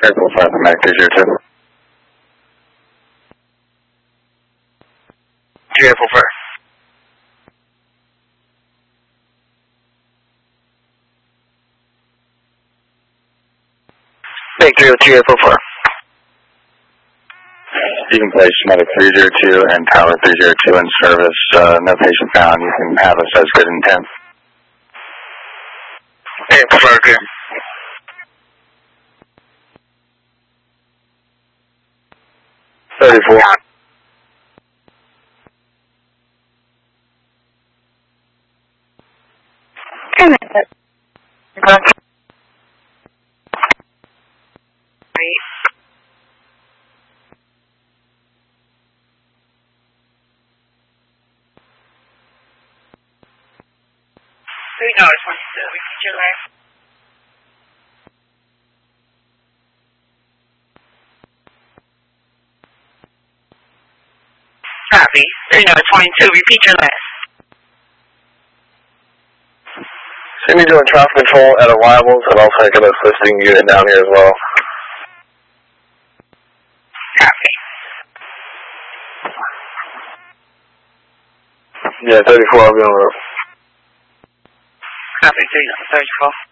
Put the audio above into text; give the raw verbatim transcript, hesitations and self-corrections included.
Airport five, Mac three zero two. Two Airport five. Mac three oh two Airport four. You can place Medic three zero two and Tower three zero two in service. Uh, no patient found. You can have us as good intent. Airport four, good. thirty-four. Ten minutes. Three dollars one two. Repeat your last. Copy. Three dollars twenty-two. Repeat your last. Cindy doing traffic control at arrivals and also get us listing unit down here as well. Copy. Yeah, thirty-four, I'll be on the road. Copy. Three dollars thirty-four.